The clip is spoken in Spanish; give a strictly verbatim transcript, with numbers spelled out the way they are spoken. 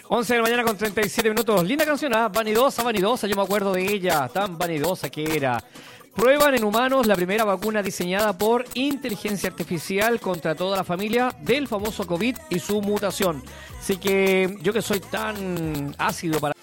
once de la mañana con treinta y siete minutos. Linda canción, ¿ah? Vanidosa, vanidosa, yo me acuerdo de ella, tan vanidosa que era. Prueban en humanos la primera vacuna diseñada por inteligencia artificial contra toda la familia del famoso COVID y su mutación. Así que yo que soy tan ácido para